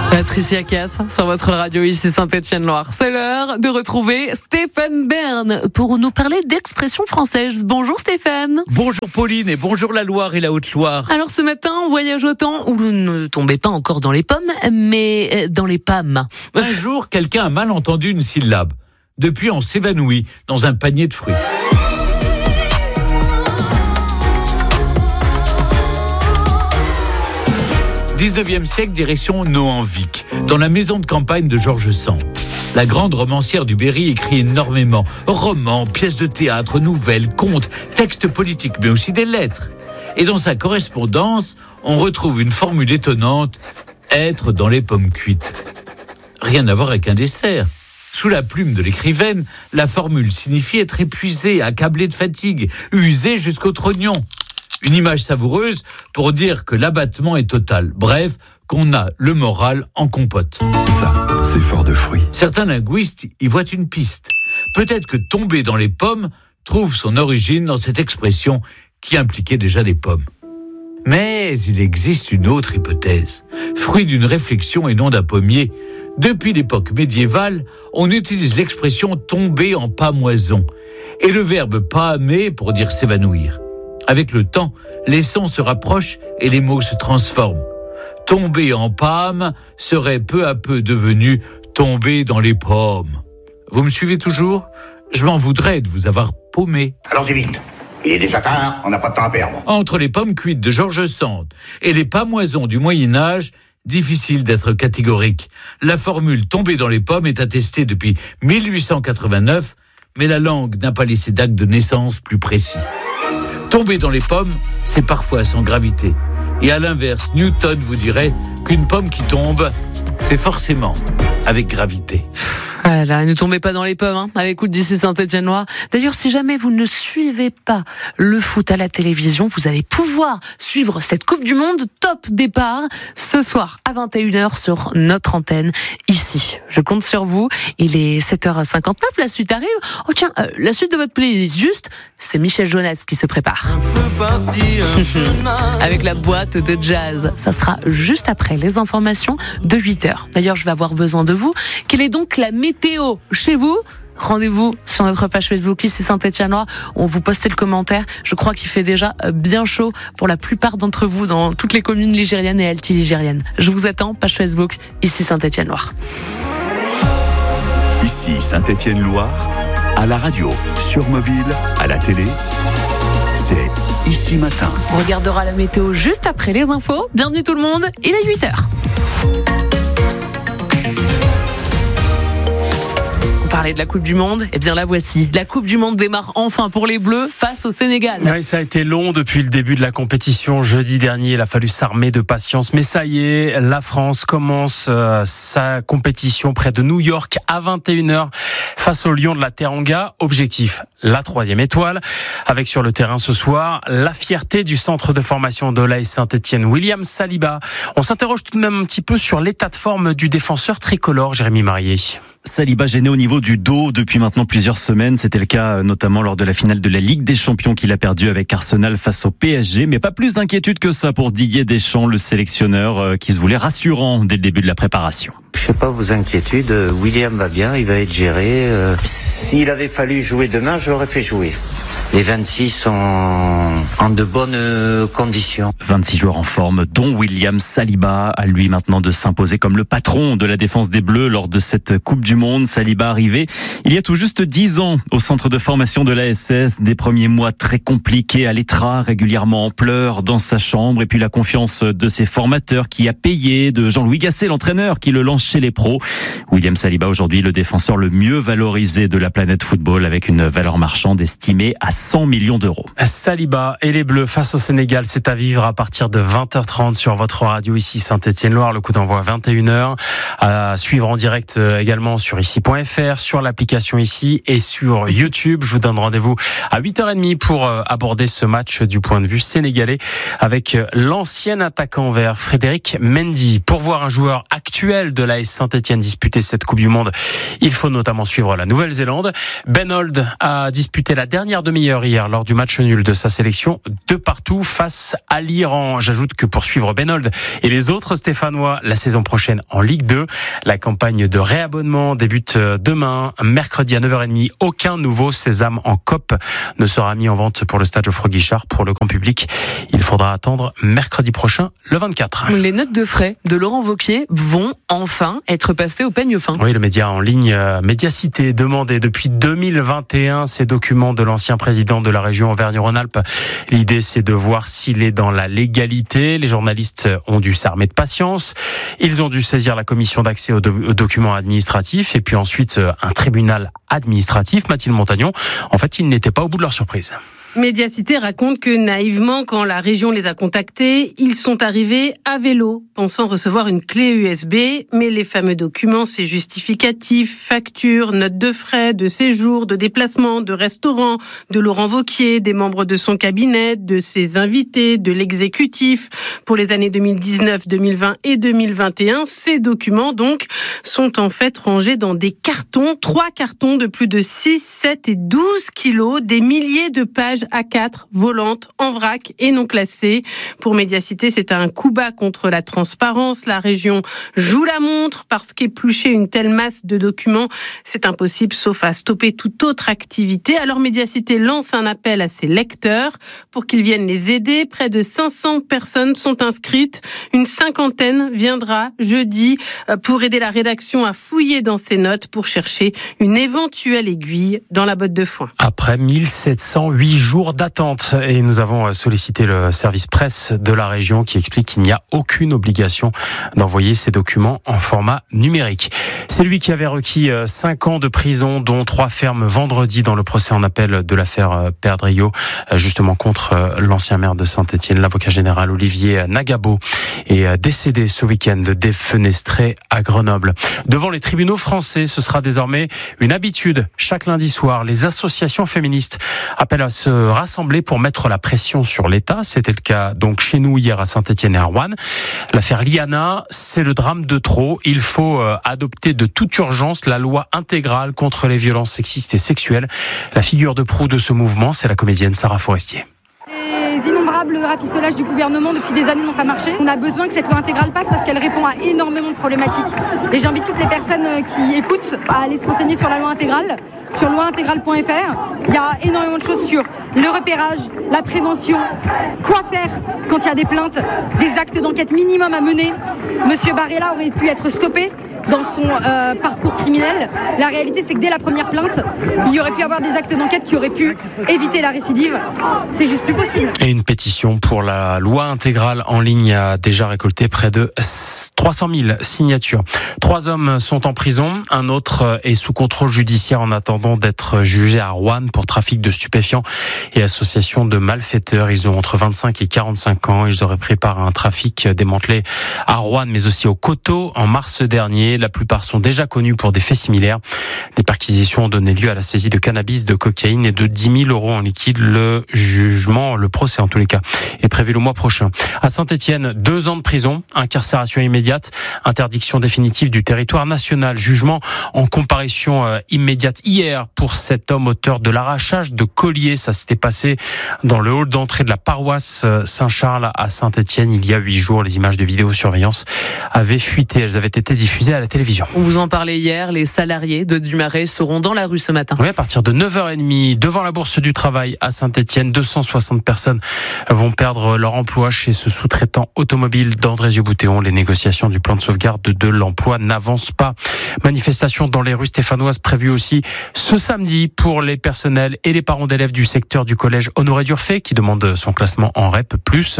Patricia Cass sur votre radio ici Saint-Étienne-Loire. C'est l'heure de retrouver Stéphane Bern pour nous parler d'expressions françaises. Bonjour Stéphane. Bonjour Pauline et bonjour la Loire et la Haute-Loire. Alors ce matin, on voyage au temps où vous ne tombez pas encore dans les pommes, mais dans les pommes. Un jour, quelqu'un a mal entendu une syllabe. Depuis, on s'évanouit dans un panier de fruits. XIXe siècle, direction Nohant-Vic, dans la maison de campagne de George Sand. La grande romancière du Berry écrit énormément. Romans, pièces de théâtre, nouvelles, contes, textes politiques, mais aussi des lettres. Et dans sa correspondance, on retrouve une formule étonnante, être dans les pommes cuites. Rien à voir avec un dessert. Sous la plume de l'écrivaine, la formule signifie être épuisé, accablé de fatigue, usé jusqu'au trognon. Une image savoureuse pour dire que l'abattement est total. Bref, qu'on a le moral en compote. Ça, c'est fort de fruits. Certains linguistes y voient une piste. Peut-être que tomber dans les pommes trouve son origine dans cette expression qui impliquait déjà les pommes. Mais il existe une autre hypothèse, fruit d'une réflexion et non d'un pommier. Depuis l'époque médiévale, on utilise l'expression tomber en pâmoison et le verbe pâmer pour dire s'évanouir. Avec le temps, les sons se rapprochent et les mots se transforment. Tomber en pâme serait peu à peu devenu tomber dans les pommes. Vous me suivez toujours ? Je m'en voudrais de vous avoir paumé. Allons-y vite. Il est déjà tard, on n'a pas de temps à perdre. Entre les pommes cuites de George Sand et les pâmoisons du Moyen-Âge, difficile d'être catégorique. La formule « tomber dans les pommes » est attestée depuis 1889, mais la langue n'a pas laissé d'acte de naissance plus précis. Tomber dans les pommes, c'est parfois sans gravité. Et à l'inverse, Newton vous dirait qu'une pomme qui tombe, c'est forcément avec gravité. Ah là, ne tombez pas dans les pommes, à l'écoute d'ici Saint-Étienne-Loire. D'ailleurs, si jamais vous ne suivez pas le foot à la télévision, vous allez pouvoir suivre cette Coupe du Monde top départ ce soir à 21h sur notre antenne ici. Je compte sur vous. Il est 7h59, la suite arrive. Oh tiens, la suite de votre playlist, juste, c'est Michel Jonas qui se prépare. Avec la boîte de jazz. Ça sera juste après les informations de 8h. D'ailleurs, je vais avoir besoin de vous. Quelle est donc la météo chez vous? Rendez-vous sur notre page Facebook ici Saint-Étienne-Loire. On vous postait le commentaire. Je crois qu'il fait déjà bien chaud pour la plupart d'entre vous dans toutes les communes ligériennes et altiligériennes. Je vous attends, page Facebook ici Saint-Étienne-Loire. Ici Saint-Étienne-Loire, à la radio, sur mobile, à la télé, c'est Ici Matin. On regardera la météo juste après les infos. Bienvenue tout le monde, il est 8h. Parler de la Coupe du Monde, eh bien la voici. La Coupe du Monde démarre enfin pour les Bleus face au Sénégal. Oui, ça a été long depuis le début de la compétition. Jeudi dernier, il a fallu s'armer de patience. Mais ça y est, la France commence sa compétition près de New York à 21h face aux Lions de la Teranga. Objectif, la 3e étoile. Avec sur le terrain ce soir, la fierté du centre de formation de l'AS Saint-Étienne, William Saliba. On s'interroge tout de même un petit peu sur l'état de forme du défenseur tricolore, Jérémy Marié. Saliba gêné au niveau du dos depuis maintenant plusieurs semaines. C'était le cas notamment lors de la finale de la Ligue des Champions qu'il a perdu avec Arsenal face au PSG. Mais pas plus d'inquiétude que ça pour Didier Deschamps, le sélectionneur qui se voulait rassurant dès le début de la préparation. Je sais pas vos inquiétudes, William va bien, il va être géré. S'il avait fallu jouer demain, je l'aurais fait jouer. Les 26 sont en de bonnes conditions. 26 joueurs en forme, dont William Saliba, à lui maintenant de s'imposer comme le patron de la défense des Bleus lors de cette Coupe du Monde. Saliba arrivé il y a tout juste 10 ans au centre de formation de l'ASS. Des premiers mois très compliqués à l'étras, régulièrement en pleurs dans sa chambre. Et puis la confiance de ses formateurs qui a payé, de Jean-Louis Gasset, l'entraîneur qui le lance chez les pros. William Saliba aujourd'hui le défenseur le mieux valorisé de la planète football avec une valeur marchande estimée à 100 millions d'euros. Saliba et les Bleus face au Sénégal, c'est à vivre à partir de 20h30 sur votre radio ici Saint-Étienne-Loire. Le coup d'envoi 21h. À suivre en direct également sur ici.fr, sur l'application ici et sur YouTube. Je vous donne rendez-vous à 8h30 pour aborder ce match du point de vue sénégalais avec l'ancien attaquant vert Frédéric Mendy. Pour voir un joueur actuel de l'AS Saint-Étienne disputer cette Coupe du Monde, il faut notamment suivre la Nouvelle-Zélande. Ben Holt a disputé la dernière demi-heure demi-heure hier lors du match nul de sa sélection de partout face à l'Iran. J'ajoute que pour suivre Benold et les autres Stéphanois la saison prochaine en Ligue 2, la campagne de réabonnement débute demain, mercredi à 9h30. Aucun nouveau sésame en COP ne sera mis en vente pour le stade Geoffroy-Guichard. Pour le grand public, il faudra attendre mercredi prochain, le 24. Les notes de frais de Laurent Wauquiez vont enfin être passées au peigne fin. Oui, le média en ligne Médiacité demandait depuis 2021 ces documents de l'ancien président de la région Auvergne-Rhône-Alpes. L'idée, c'est de voir s'il est dans la légalité. Les journalistes ont dû s'armer de patience. Ils ont dû saisir la commission d'accès aux documents administratifs et puis ensuite un tribunal administratif. Mathilde Montagnon, en fait, ils n'étaient pas au bout de leur surprise. Médiacité raconte que naïvement, quand la région les a contactés, ils sont arrivés à vélo, pensant recevoir une clé USB. Mais les fameux documents, c'est justificatifs, factures, notes de frais, de séjour, de déplacement, de restaurant, de Laurent Wauquiez, des membres de son cabinet, de ses invités, de l'exécutif. Pour les années 2019, 2020 et 2021, ces documents, donc, sont en fait rangés dans des cartons, 3 cartons de plus de 6, 7 et 12 kilos, des milliers de pages A4 volantes, en vrac et non classées. Pour Médiacité, c'est un coup bas contre la transparence. La région joue la montre parce qu'éplucher une telle masse de documents, c'est impossible sauf à stopper toute autre activité. Alors Médiacité lance un appel à ses lecteurs pour qu'ils viennent les aider. Près de 500 personnes sont inscrites. Une cinquantaine viendra jeudi pour aider la rédaction à fouiller dans ses notes pour chercher une éventuelle aiguille dans la botte de foin. Après 1708 jours d'attente, et nous avons sollicité le service presse de la région qui explique qu'il n'y a aucune obligation d'envoyer ces documents en format numérique. C'est lui qui avait requis 5 ans de prison, dont 3 fermes vendredi dans le procès en appel de l'affaire Perdriau, justement contre l'ancien maire de Saint-Étienne. L'avocat général Olivier Nagabo est décédé ce week-end, défenestré à Grenoble. Devant les tribunaux français, ce sera désormais une habitude. Chaque lundi soir, les associations féministes appellent à se rassembler pour mettre la pression sur l'État. C'était le cas donc chez nous hier à Saint-Étienne et à Rouen. L'affaire Liana, c'est le drame de trop. Il faut adopter de toute urgence la loi intégrale contre les violences sexistes et sexuelles. La figure de proue de ce mouvement, c'est la comédienne Sarah Forestier. Les innombrables rafistolages du gouvernement depuis des années n'ont pas marché. On a besoin que cette loi intégrale passe parce qu'elle répond à énormément de problématiques. Et j'invite toutes les personnes qui écoutent à aller se renseigner sur la loi intégrale, sur lointégrale.fr. Il y a énormément de choses sur le repérage, la prévention, quoi faire quand il y a des plaintes, des actes d'enquête minimum à mener. Monsieur Barella aurait pu être stoppé dans son parcours criminel. La réalité, c'est que dès la première plainte, il y aurait pu avoir des actes d'enquête qui auraient pu éviter la récidive. C'est juste plus possible. Et une pétition pour la loi intégrale en ligne a déjà récolté près de 300 000 signatures. 3 hommes sont en prison. Un autre est sous contrôle judiciaire en attendant d'être jugé à Rouen pour trafic de stupéfiants et association de malfaiteurs. Ils ont entre 25 et 45 ans. Ils auraient pris part à un trafic démantelé à Rouen, mais aussi au Coteau en mars dernier. La plupart sont déjà connus pour des faits similaires. Les perquisitions ont donné lieu à la saisie de cannabis, de cocaïne et de 10 000 € en liquide. Le jugement, le procès en tous les cas, est prévu le mois prochain. À Saint-Étienne, 2 ans de prison, incarcération immédiate, interdiction définitive du territoire national. Jugement en comparution immédiate hier pour cet homme auteur de l'arrachage de colliers. Ça s'était passé dans le hall d'entrée de la paroisse Saint-Charles à Saint-Étienne il y a 8 jours. Les images de vidéosurveillance avaient fuité. Elles avaient été diffusées à la télévision. On vous en parlait hier, les salariés de Dumaret seront dans la rue ce matin. Oui, à partir de 9h30, devant la Bourse du Travail à Saint-Étienne, 260 personnes vont perdre leur emploi chez ce sous-traitant automobile d'Andrézieux-Boutéon. Les négociations du plan de sauvegarde de l'emploi n'avancent pas. Manifestation dans les rues stéphanoises prévue aussi ce samedi pour les personnels et les parents d'élèves du secteur du collège Honoré d'Urfé qui demandent son classement en REP+.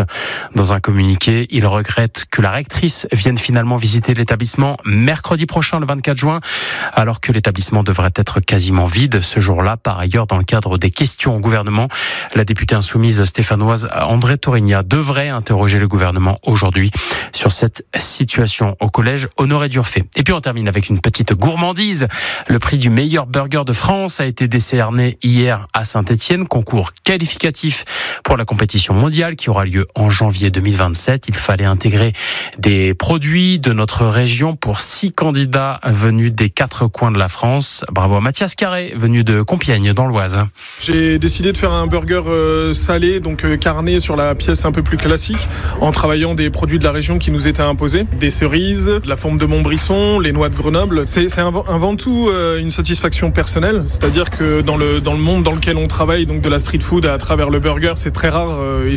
Dans un communiqué, ils regrettent que la rectrice vienne finalement visiter l'établissement mercredi prochain, le 24 juin, alors que l'établissement devrait être quasiment vide ce jour-là. Par ailleurs, dans le cadre des questions au gouvernement, la députée insoumise stéphanoise André Torigna devrait interroger le gouvernement aujourd'hui sur cette situation au collège Honoré d'Urfé. Et puis on termine avec une petite gourmandise. Le prix du meilleur burger de France a été décerné hier à Saint-Étienne, concours qualificatif pour la compétition mondiale qui aura lieu en janvier 2027. Il fallait intégrer des produits de notre région pour 6 6 candidats venus des 4 coins de la France. Bravo à Mathias Carré, venu de Compiègne, dans l'Oise. J'ai décidé de faire un burger salé, donc carné sur la pièce un peu plus classique, en travaillant des produits de la région qui nous étaient imposés. Des cerises, de la forme de Montbrisson, les noix de Grenoble. C'est avant tout une satisfaction personnelle, c'est-à-dire que dans le monde dans lequel on travaille, donc de la street food à travers le burger, c'est très rare.